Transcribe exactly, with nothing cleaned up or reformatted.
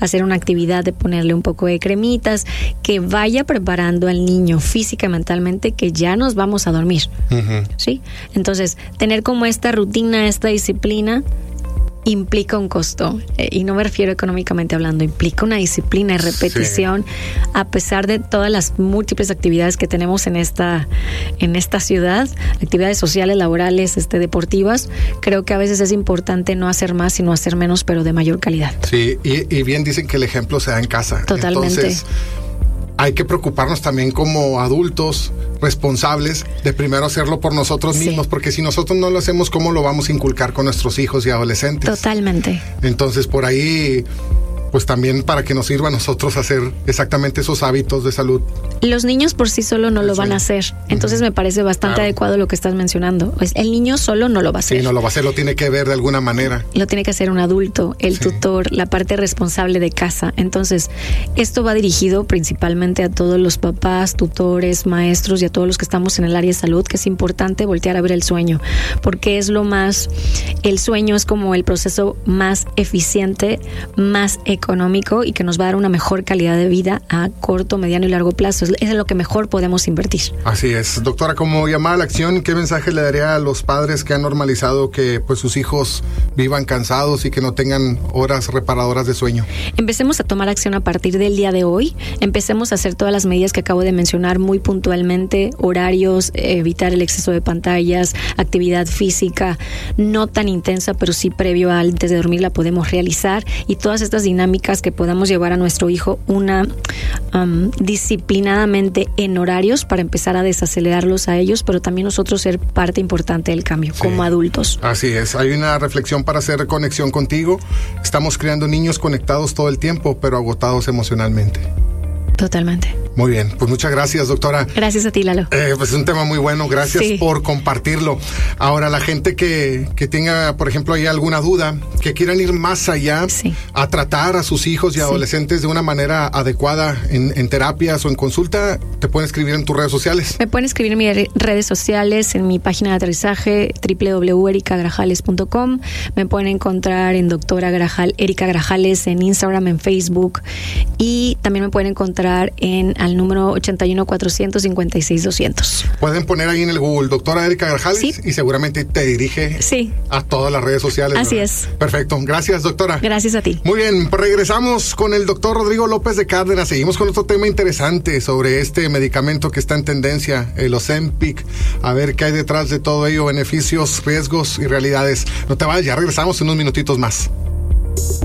hacer una actividad de ponerle un poco de cremitas, que vaya preparando al niño física y mentalmente que ya nos vamos a dormir. Uh-huh. ¿Sí? Entonces, tener como esta rutina, esta disciplina, implica un costo, eh, y no me refiero económicamente hablando, implica una disciplina y repetición, sí. A pesar de todas las múltiples actividades que tenemos en esta, en esta ciudad, actividades sociales, laborales, este, deportivas, creo que a veces es importante no hacer más, sino hacer menos, pero de mayor calidad. Sí, y, y bien dicen que el ejemplo se da en casa. Totalmente. Entonces, hay que preocuparnos también como adultos responsables de primero hacerlo por nosotros mismos, sí. Porque si nosotros no lo hacemos, ¿cómo lo vamos a inculcar con nuestros hijos y adolescentes? Totalmente. Entonces, por ahí, pues también para que nos sirva a nosotros hacer exactamente esos hábitos de salud. Los niños por sí solo no lo van a hacer. Entonces uh-huh. me parece bastante claro. adecuado lo que estás mencionando. Pues el niño solo no lo va a hacer. Sí, no lo va a hacer, lo tiene que ver de alguna manera. Lo tiene que hacer un adulto, el sí. tutor, la parte responsable de casa. Entonces, esto va dirigido principalmente a todos los papás, tutores, maestros y a todos los que estamos en el área de salud, que es importante voltear a ver el sueño, porque es lo más, el sueño es como el proceso más eficiente, más económico y que nos va a dar una mejor calidad de vida a corto, mediano y largo plazo. Es en lo que mejor podemos invertir. Así es. Doctora, como llamada a la acción, ¿qué mensaje le daría a los padres que han normalizado que pues sus hijos vivan cansados y que no tengan horas reparadoras de sueño? Empecemos a tomar acción a partir del día de hoy. Empecemos a hacer todas las medidas que acabo de mencionar muy puntualmente, horarios, evitar el exceso de pantallas, actividad física, no tan intensa, pero sí previo a antes de dormir la podemos realizar, y todas estas dinámicas que podamos llevar a nuestro hijo una um, disciplinadamente en horarios para empezar a desacelerarlos a ellos, pero también nosotros ser parte importante del cambio, sí, como adultos. Así es. Hay una reflexión para hacer conexión contigo. Estamos creando niños conectados todo el tiempo, pero agotados emocionalmente. Totalmente. Muy bien, pues muchas gracias, doctora. Gracias a ti, Lalo. Eh, pues es un tema muy bueno, gracias sí. por compartirlo. Ahora, la gente que, que tenga, por ejemplo, ahí alguna duda, que quieran ir más allá, sí. a tratar a sus hijos y sí. adolescentes de una manera adecuada en, en terapias o en consulta, te pueden escribir en tus redes sociales. Me pueden escribir en mis redes sociales, en mi página de aterrizaje, doble u doble u doble u punto erica grajales punto com. Me pueden encontrar en doctora Grajal, Erica Grajales, en Instagram, en Facebook, y también me pueden encontrar en al número ochenta y uno, cuatrocientos cincuenta y seis, doscientos. Pueden poner ahí en el Google doctora Erica Grajales sí. y seguramente te dirige sí. a todas las redes sociales. Así ¿verdad? es. Perfecto. Gracias, doctora. Gracias a ti. Muy bien, regresamos con el doctor Rodrigo López de Cárdenas. Seguimos con otro tema interesante sobre este medicamento que está en tendencia, el Ozempic. A ver qué hay detrás de todo ello, beneficios, riesgos y realidades. No te vayas, ya regresamos en unos minutitos más.